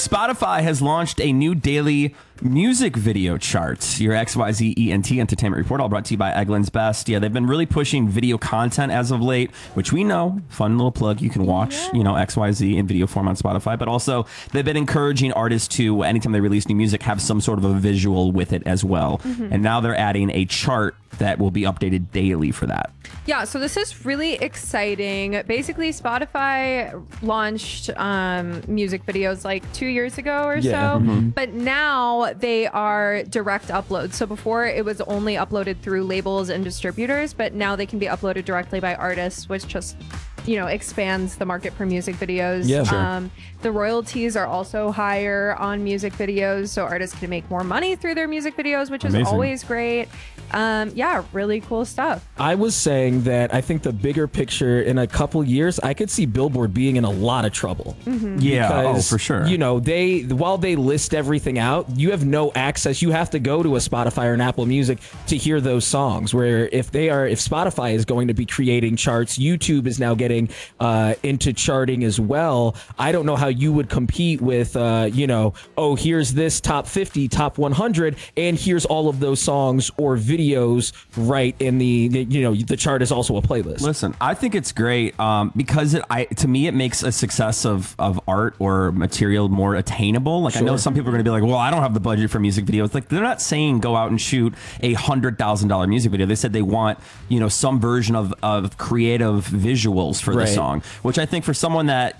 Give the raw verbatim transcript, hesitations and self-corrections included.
Spotify has launched a new daily music video chart. Your X Y Z E N T Entertainment Report, all brought to you by Eggland's Best. Yeah, they've been really pushing video content as of late, which we know, fun little plug, you can watch, yeah. you know, X Y Z in video form on Spotify, but also they've been encouraging artists to, anytime they release new music, have some sort of a visual with it as well. Mm-hmm. And now they're adding a chart that will be updated daily for that. Yeah, so this is really exciting. Basically, Spotify launched um, music videos like two years ago or yeah. so, mm-hmm. but now they are direct uploads. So before it was only uploaded through labels and distributors, but now they can be uploaded directly by artists, which just, you know, expands the market for music videos. Yeah, sure. Um, the royalties are also higher on music videos, so artists can make more money through their music videos, which Amazing. is always great. Um, yeah, really cool stuff. I was saying that I think the bigger picture, in a couple years, I could see Billboard being in a lot of trouble. Mm-hmm. Yeah, because, oh, for sure. You know, they while they list everything out, you have no access. You have to go to a Spotify or an Apple Music to hear those songs. Where if they are, if Spotify is going to be creating charts, YouTube is now getting uh, into charting as well. I don't know how you would compete with, uh, you know, oh, here's this top fifty, top one hundred, and here's all of those songs or videos right in the, the, you know, the chart is also a playlist. Listen, I think it's great um, because it, I, to me, it makes a success of, of art or material more attainable. Like, sure. I know some people are going to be like, well, I don't have the budget for music videos. Like, they're not saying go out and shoot a hundred thousand dollar music video. They said they want, you know, some version of, of creative visuals for right. the song, which I think for someone that,